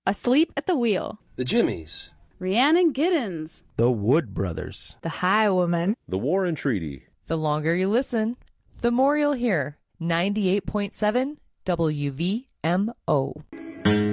Asleep at the Wheel, The Jimmies, Rhiannon Giddens, The Wood Brothers, The Highwoman, The War and Treaty. The longer you listen, the more you'll hear. 98.7 WVMO.